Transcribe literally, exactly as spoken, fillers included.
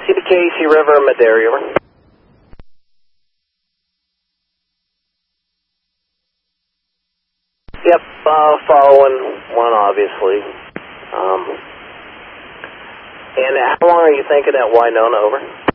C B K, Sea River, Madera, over. Yep, uh, following one, obviously. Um, and how long are you thinking at Winona, over?